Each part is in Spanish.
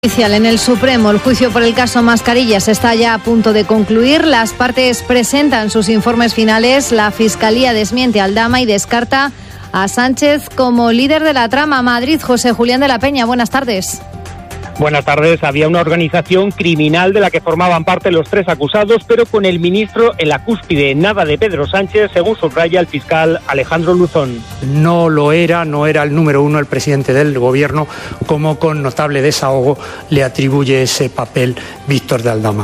En el Supremo, el juicio por el caso Mascarillas está ya a punto de concluir. Las partes presentan sus informes finales. La Fiscalía desmiente a Aldama y descarta a Sánchez como líder de la trama. Madrid, José Julián de la Peña, buenas tardes. Buenas tardes. Había una organización criminal de la que formaban parte los tres acusados, pero con el ministro en la cúspide. Nada de Pedro Sánchez, según subraya el fiscal Alejandro Luzón. No era el número uno, el presidente del gobierno, como con notable desahogo le atribuye ese papel Víctor de Aldama.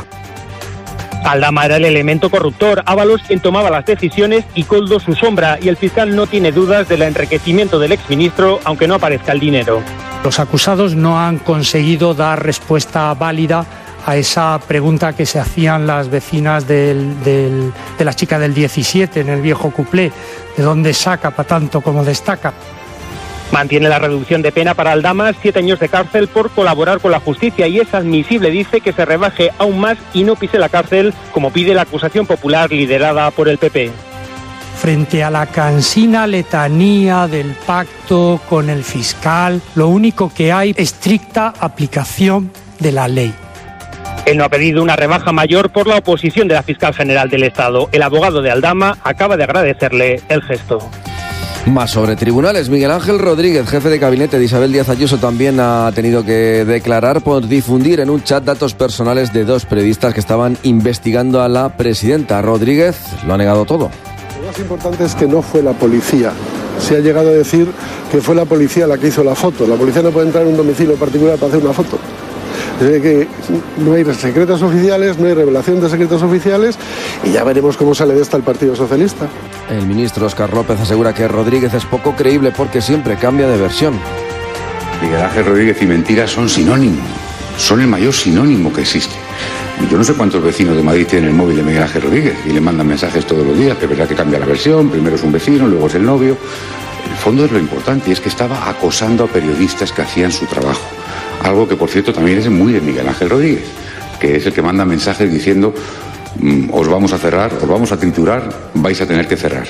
Aldama era el elemento corruptor, Ábalos quien tomaba las decisiones y Koldo su sombra, y el fiscal no tiene dudas del enriquecimiento del exministro, aunque no aparezca el dinero. Los acusados no han conseguido dar respuesta válida a esa pregunta que se hacían las vecinas de la chica del 17 en el viejo cuplé, ¿de dónde saca para tanto como destaca? Mantiene la reducción de pena para Aldama, 7 años de cárcel por colaborar con la justicia, y es admisible, dice, que se rebaje aún más y no pise la cárcel, como pide la acusación popular liderada por el PP. Frente a la cansina letanía del pacto con el fiscal, lo único que hay es estricta aplicación de la ley. Él no ha pedido una rebaja mayor por la oposición de la fiscal general del Estado. El abogado de Aldama acaba de agradecerle el gesto. Más sobre tribunales. Miguel Ángel Rodríguez, jefe de gabinete de Isabel Díaz Ayuso, también ha tenido que declarar por difundir en un chat datos personales de dos periodistas que estaban investigando a la presidenta. Rodríguez lo ha negado todo. Lo más importante es que no fue la policía. Se ha llegado a decir que fue la policía la que hizo la foto. La policía no puede entrar en un domicilio particular para hacer una foto. Es decir, que no hay secretos oficiales, no hay revelación de secretos oficiales, y ya veremos cómo sale de esta el Partido Socialista. El ministro Óscar López asegura que Rodríguez es poco creíble porque siempre cambia de versión. Miguel Ángel Rodríguez y mentira son sinónimos, son el mayor sinónimo que existe. Yo no sé cuántos vecinos de Madrid tienen el móvil de Miguel Ángel Rodríguez y le mandan mensajes todos los días, que es verdad que cambia la versión, primero es un vecino, luego es el novio. El fondo es lo importante, y es que estaba acosando a periodistas que hacían su trabajo. Algo que, por cierto, también es muy de Miguel Ángel Rodríguez, que es el que manda mensajes diciendo: os vamos a cerrar, os vamos a triturar, vais a tener que cerrar.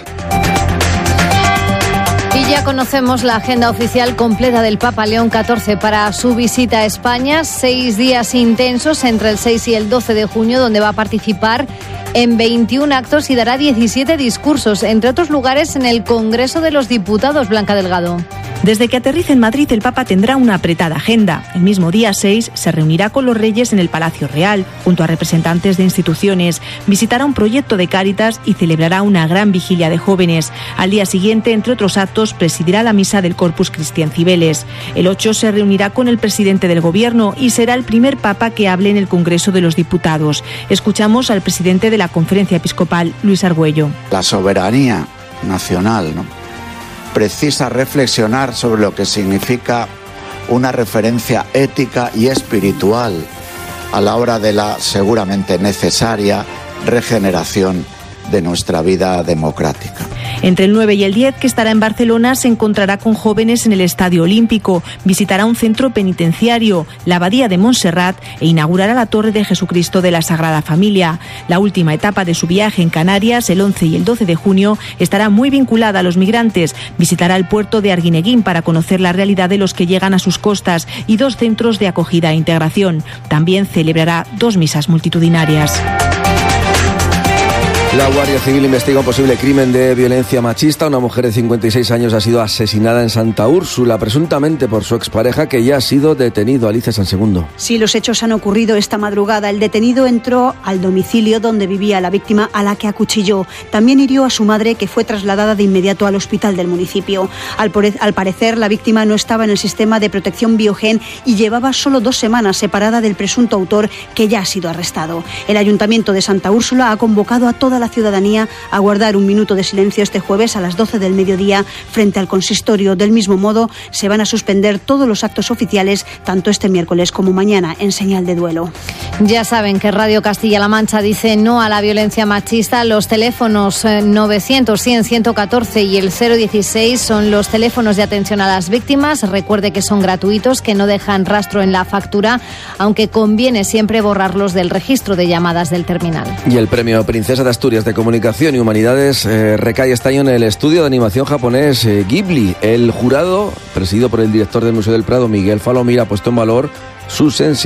Y ya conocemos la agenda oficial completa del Papa León XIV para su visita a España. 6 días intensos entre el 6 y el 12 de junio, donde va a participar en 21 actos y dará 17 discursos, entre otros lugares en el Congreso de los Diputados. Blanca Delgado. Desde que aterrice en Madrid, el Papa tendrá una apretada agenda. El mismo día 6 se reunirá con los reyes en el Palacio Real, junto a representantes de instituciones, visitará un proyecto de Cáritas y celebrará una gran vigilia de jóvenes. Al día siguiente, entre otros actos, presidirá la misa del Corpus Christi en Cibeles. El 8 se reunirá con el presidente del Gobierno y será el primer Papa que hable en el Congreso de los Diputados. Escuchamos al presidente de la Conferencia Episcopal, Luis Argüello. La soberanía nacional, ¿no?, precisa reflexionar sobre lo que significa una referencia ética y espiritual a la hora de la seguramente necesaria regeneración de nuestra vida democrática. Entre el 9 y el 10, que estará en Barcelona, se encontrará con jóvenes en el Estadio Olímpico, visitará un centro penitenciario, la Abadía de Montserrat, e inaugurará la Torre de Jesucristo de la Sagrada Familia. La última etapa de su viaje en Canarias, el 11 y el 12 de junio, estará muy vinculada a los migrantes. Visitará el puerto de Arguineguín para conocer la realidad de los que llegan a sus costas y 2 centros de acogida e integración. También celebrará 2 misas multitudinarias. La Guardia Civil investiga un posible crimen de violencia machista. Una mujer de 56 años ha sido asesinada en Santa Úrsula, presuntamente por su expareja, que ya ha sido detenido. Alicia Sansegundo. Sí, los hechos han ocurrido esta madrugada. El detenido entró al domicilio donde vivía la víctima, a la que acuchilló. También hirió a su madre, que fue trasladada de inmediato al hospital del municipio. Al parecer, la víctima no estaba en el sistema de protección Biogen y llevaba solo 2 semanas separada del presunto autor, que ya ha sido arrestado. El Ayuntamiento de Santa Úrsula ha convocado a toda la ciudadanía a guardar un minuto de silencio este jueves a las 12 del mediodía frente al consistorio. Del mismo modo, se van a suspender todos los actos oficiales, tanto este miércoles como mañana, en señal de duelo. Ya saben que Radio Castilla-La Mancha dice no a la violencia machista. Los teléfonos 900 100 114 y el 016 son los teléfonos de atención a las víctimas. Recuerde que son gratuitos, que no dejan rastro en la factura, aunque conviene siempre borrarlos del registro de llamadas del terminal. Y el premio Princesa de Asturias de Comunicación y Humanidades recae este año en el estudio de animación japonés Ghibli. El jurado, presidido por el director del Museo del Prado, Miguel Falomir, ha puesto en valor su sensibilidad.